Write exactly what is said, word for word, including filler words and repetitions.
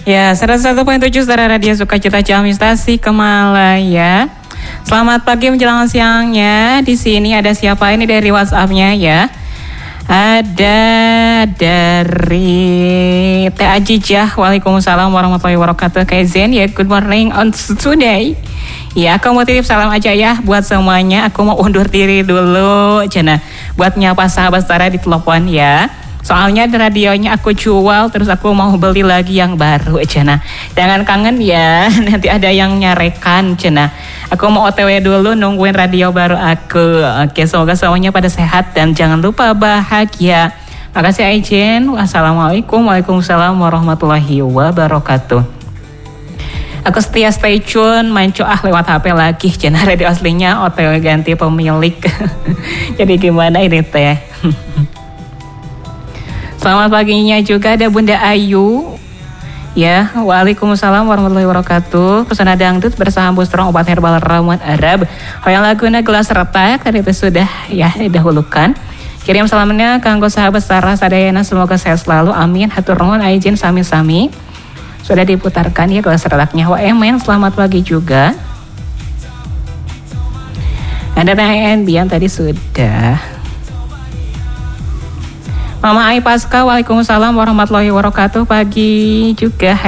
Ya, seratus satu koma tujuh Suara Radio Sukacita Ciamis Tasik Kemalaya. Selamat pagi menjelang siangnya. Di sini ada siapa ini dari WhatsApp-nya ya? Ada dari Teh Ajijah. Waalaikumsalam warahmatullahi wabarakatuh. Kak Zen ya, good morning on today. Ya, aku mau titip salam aja ya buat semuanya. Aku mau undur diri dulu, Cina. Buat nyapa sahabat Setara di telepon ya. Soalnya radionya aku jual, terus aku mau beli lagi yang baru, Cina. Jangan kangen ya, nanti ada yang nyarekan, Cina. Aku mau O T W dulu nungguin radio baru aku. Oke, semoga semuanya pada sehat dan jangan lupa bahagia. Makasih Aijen. Wassalamualaikum. Waalaikumsalam warahmatullahi wabarakatuh. Aku setia stay tune, mancu ah lewat H P lagi. Channel radio aslinya O T W ganti pemilik. Jadi gimana ini teh? Selamat paginya juga ada Bunda Ayu. Ya, waalaikumsalam warahmatullahi wabarakatuh. Pesona dangdut bersama Bustrong obat herbal ramuan Arab. Hoyong laguna gelas retak tadi itu sudah ya didahulukan. Kirim salamnya kanggo sahabat Sarah sadayana semoga sehat selalu. Amin. Hatur nuhun aijin sami-sami. Sudah diputarkan ya gelas retaknya. Wah emen, selamat pagi juga. Ada N Bian tadi sudah. Mama Ai Pasca, waalaikumsalam warahmatullahi wabarakatuh. Pagi juga.